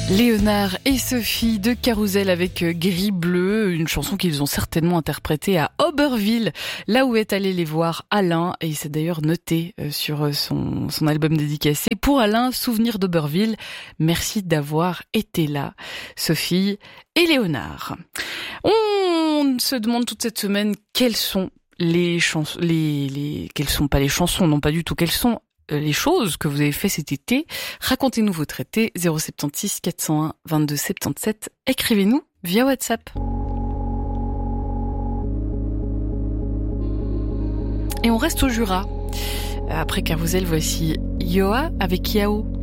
Léonard et Sophie de Carousel avec Gris Bleu, une chanson qu'ils ont certainement interprétée à Auberville, là où est allé les voir Alain, et il s'est d'ailleurs noté sur son album dédicacé. Pour Alain, souvenir d'Auberville, merci d'avoir été là, Sophie et Léonard. On se demande toute cette semaine quelles sont les chansons, quelles sont pas les chansons, non pas du tout, quelles sont les choses que vous avez fait cet été. Racontez-nous votre été, 076 401 22 77. Écrivez-nous via WhatsApp. Et on reste au Jura. Après Carousel, voici Yoa avec Yao.